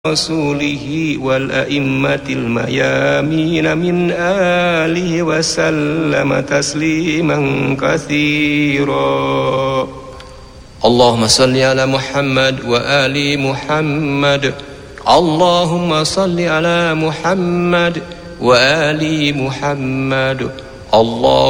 رسوله والأئمة الميامين من آله وسلم تسليما كثيرا. اللهم صل على محمد وآل محمد. اللهم صل على محمد وآل محمد.